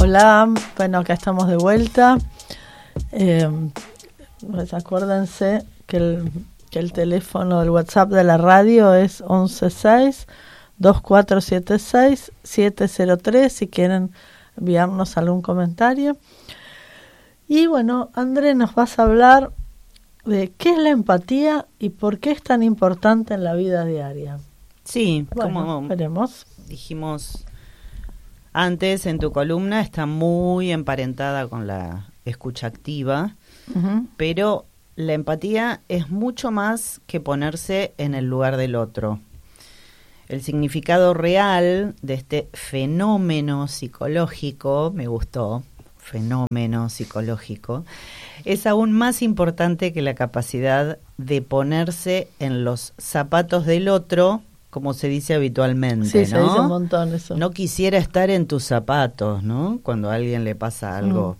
Hola, bueno, acá estamos de vuelta. Pues acuérdense que el teléfono del WhatsApp de la radio es 116-2476-703 si quieren enviarnos algún comentario. Y bueno, André, nos vas a hablar de qué es la empatía y por qué es tan importante en la vida diaria. Sí, Bueno, como veremos. dijimos antes en tu columna, está muy emparentada con la escucha activa, pero la empatía es mucho más que ponerse en el lugar del otro. El significado real de este fenómeno psicológico, me gustó, fenómeno psicológico, es aún más importante que la capacidad de ponerse en los zapatos del otro, como se dice habitualmente, Sí, ¿no? se dice un montón eso. No quisiera estar en tus zapatos, ¿no? Cuando a alguien le pasa algo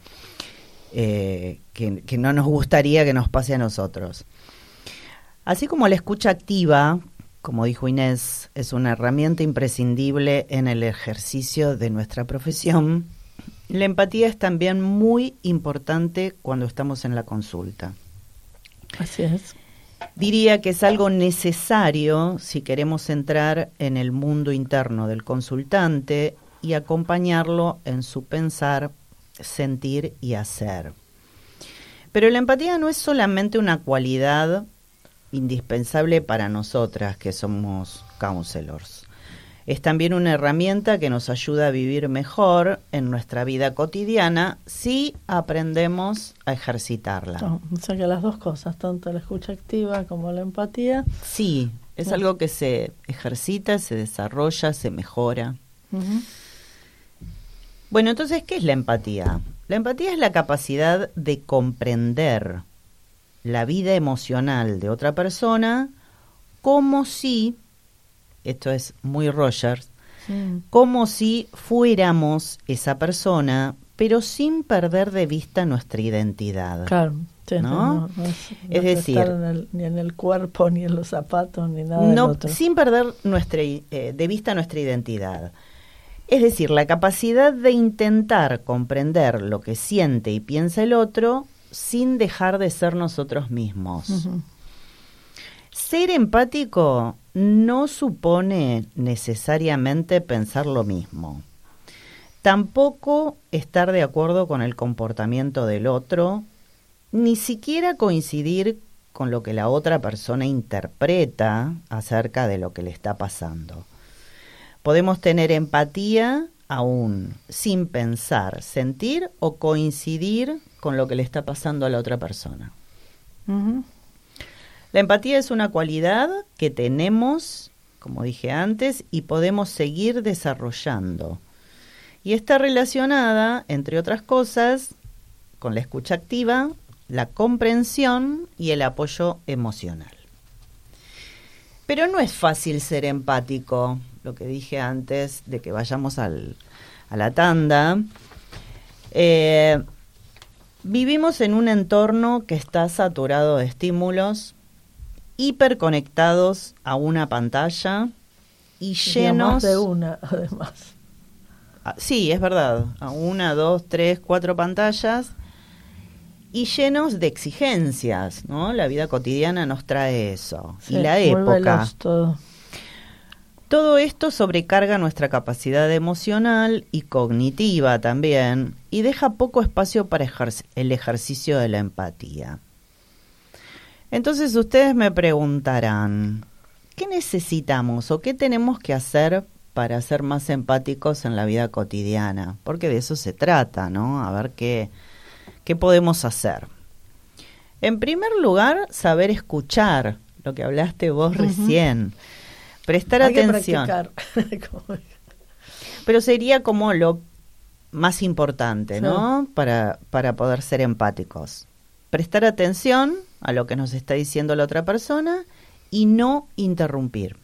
que no nos gustaría que nos pase a nosotros. Así como la escucha activa, como dijo Inés, es una herramienta imprescindible en el ejercicio de nuestra profesión, la empatía es también muy importante cuando estamos en la consulta. Así es. Diría que es algo necesario si queremos entrar en el mundo interno del consultante y acompañarlo en su pensar, sentir y hacer. Pero la empatía no es solamente una cualidad indispensable para nosotras que somos counselors. Es también una herramienta que nos ayuda a vivir mejor en nuestra vida cotidiana si aprendemos a ejercitarla. O sea que las dos cosas, tanto la escucha activa como la empatía. Sí, es algo que se ejercita, se desarrolla, se mejora. Bueno, entonces, ¿qué es la empatía? La empatía es la capacidad de comprender la vida emocional de otra persona como si, esto es muy Rogers, como si fuéramos esa persona, pero sin perder de vista nuestra identidad. Claro, sí, ¿no? Es decir, estar ni en el cuerpo, ni en los zapatos, ni nada del otro. Sin perder de vista nuestra identidad. Es decir, la capacidad de intentar comprender lo que siente y piensa el otro sin dejar de ser nosotros mismos. Ser empático no supone necesariamente pensar lo mismo. Tampoco estar de acuerdo con el comportamiento del otro, ni siquiera coincidir con lo que la otra persona interpreta acerca de lo que le está pasando. Podemos tener empatía aún sin pensar, sentir o coincidir con lo que le está pasando a la otra persona. La empatía es una cualidad que tenemos, como dije antes, y podemos seguir desarrollando. Y está relacionada, entre otras cosas, con la escucha activa, la comprensión y el apoyo emocional. Pero no es fácil ser empático, lo que dije antes de que vayamos a la tanda. Vivimos en un entorno que está saturado de estímulos, hiperconectados a una pantalla y llenos... Más de una, además. Sí, es verdad, a 1, 2, 3, 4 pantallas y llenos de exigencias, ¿no? La vida cotidiana nos trae eso. Sí, y la época. Todo esto sobrecarga nuestra capacidad emocional y cognitiva también y deja poco espacio para el ejercicio de la empatía. Entonces ustedes me preguntarán, ¿qué necesitamos o qué tenemos que hacer para ser más empáticos en la vida cotidiana? Porque de eso se trata, ¿no? A ver qué podemos hacer. En primer lugar, saber escuchar, lo que hablaste vos recién. Prestar atención. Pero sería como lo más importante, ¿no? Para poder ser empáticos. Prestar atención a lo que nos está diciendo la otra persona y no interrumpir.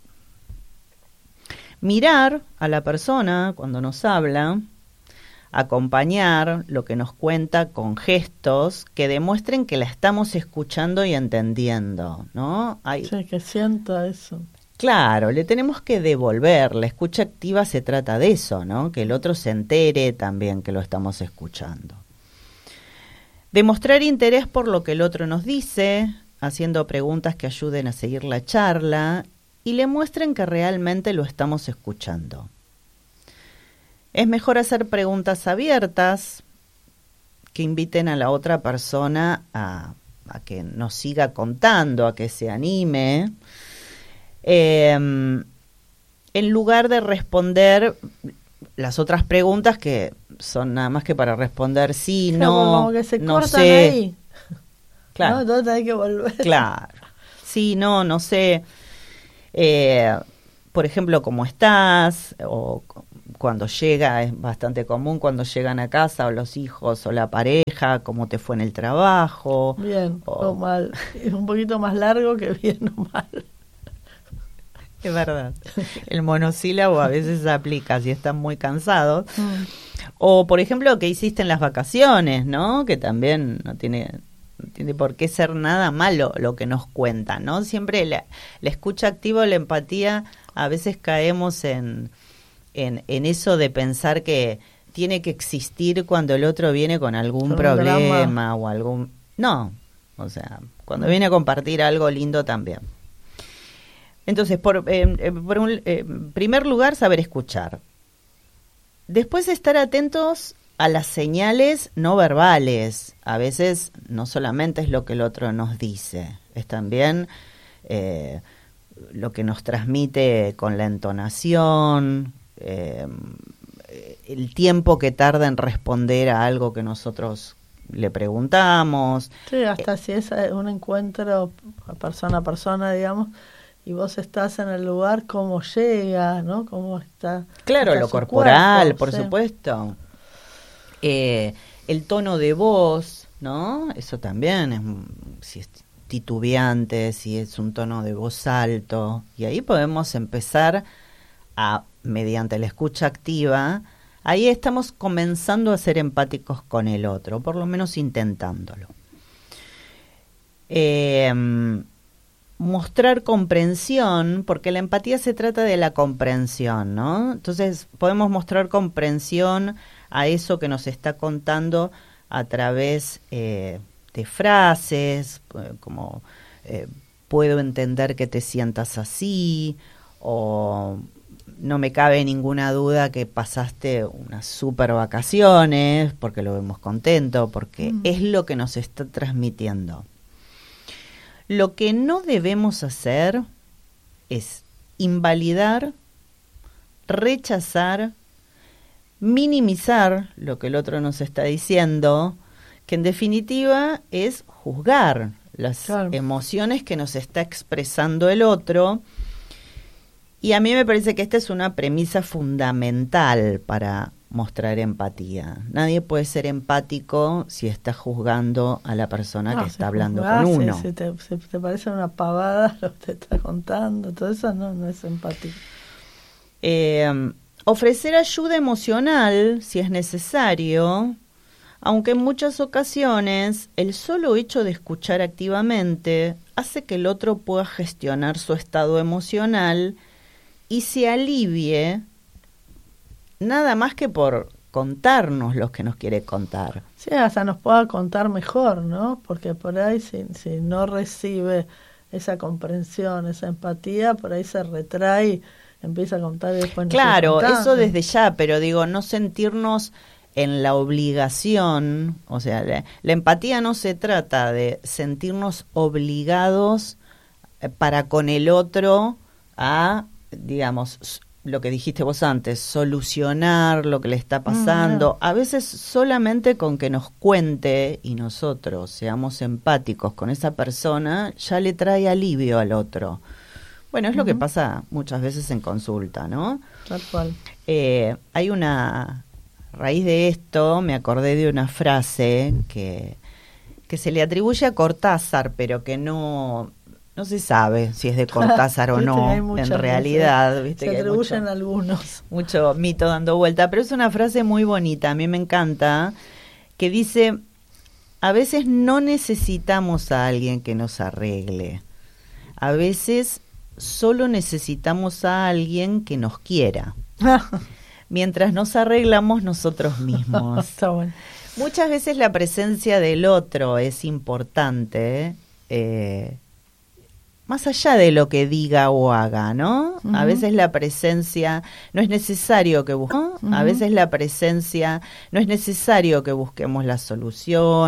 Mirar a la persona cuando nos habla, acompañar lo que nos cuenta con gestos que demuestren que la estamos escuchando y entendiendo, ¿no? Sí, que sienta eso. Claro, le tenemos que devolver. La escucha activa se trata de eso, ¿no? Que el otro se entere también que lo estamos escuchando. Demostrar interés por lo que el otro nos dice, haciendo preguntas que ayuden a seguir la charla y le muestren que realmente lo estamos escuchando. Es mejor hacer preguntas abiertas que inviten a la otra persona a que nos siga contando, a que se anime, en lugar de responder las otras preguntas que son nada más que para responder sí, claro, no, como que se no cortan sé. ahí. Claro. ¿No? Entonces hay que volver. Claro. Sí, no sé. Por ejemplo, ¿cómo estás? O cuando llega, es bastante común cuando llegan a casa, o los hijos o la pareja, ¿cómo te fue en el trabajo? Bien o mal. Es un poquito más largo que bien o mal. Es verdad. El monosílabo a veces aplica si están muy cansados. O, por ejemplo, ¿qué hiciste en las vacaciones? ¿No? Que también no tiene por qué ser nada malo lo que nos cuentan, ¿no? Siempre la escucha activa o la empatía, a veces caemos en eso de pensar que tiene que existir cuando el otro viene con algún problema o algún... No, o sea, cuando viene a compartir algo lindo también. Entonces, en primer lugar, saber escuchar. Después, estar atentos a las señales no verbales. A veces no solamente es lo que el otro nos dice, es también lo que nos transmite con la entonación, el tiempo que tarda en responder a algo que nosotros le preguntamos. Sí, hasta si es un encuentro persona a persona, digamos, y vos estás en el lugar, cómo llega, ¿no? Cómo está. Claro, está lo su corporal, cuerpo, por sí. supuesto. El tono de voz, ¿no? Eso también es, si es titubeante, si es un tono de voz alto, y ahí podemos empezar a, mediante la escucha activa, ahí estamos comenzando a ser empáticos con el otro, por lo menos intentándolo. Mostrar comprensión, porque la empatía se trata de la comprensión, ¿no? Entonces podemos mostrar comprensión a eso que nos está contando a través de frases, como puedo entender que te sientas así, o no me cabe ninguna duda que pasaste unas super vacaciones, porque lo vemos contento, porque es lo que nos está transmitiendo. Lo que no debemos hacer es invalidar, rechazar, minimizar lo que el otro nos está diciendo, que en definitiva es juzgar las emociones que nos está expresando el otro. Y a mí me parece que esta es una premisa fundamental para mostrar empatía. Nadie puede ser empático si está juzgando a la persona que está hablando con uno. Si te parece una pavada lo que te está contando, todo eso no es empático. Ofrecer ayuda emocional si es necesario, aunque en muchas ocasiones el solo hecho de escuchar activamente hace que el otro pueda gestionar su estado emocional y se alivie nada más que por contarnos lo que nos quiere contar. Sí, hasta nos pueda contar mejor, ¿no? Porque por ahí si no recibe esa comprensión, esa empatía, por ahí se retrae, empieza a contar y después no. Claro, eso desde ya, pero digo, no sentirnos en la obligación, o sea, la empatía no se trata de sentirnos obligados para con el otro a, digamos, lo que dijiste vos antes, solucionar lo que le está pasando. A veces solamente con que nos cuente y nosotros seamos empáticos con esa persona, ya le trae alivio al otro. Bueno, es lo que pasa muchas veces en consulta, ¿no? Tal cual. Hay una... A raíz de esto me acordé de una frase que se le atribuye a Cortázar, pero que no se sabe si es de Cortázar o no, en realidad. ¿Viste? Se que atribuyen algunos. Mucho mito dando vuelta, pero es una frase muy bonita, a mí me encanta, que dice, a veces no necesitamos a alguien que nos arregle, a veces solo necesitamos a alguien que nos quiera, mientras nos arreglamos nosotros mismos. Está bueno. Muchas veces la presencia del otro es importante, más allá de lo que diga o haga, ¿no? Uh-huh. A veces la presencia no es necesario que busquemos, uh-huh. A veces la presencia no es necesario que busquemos la solución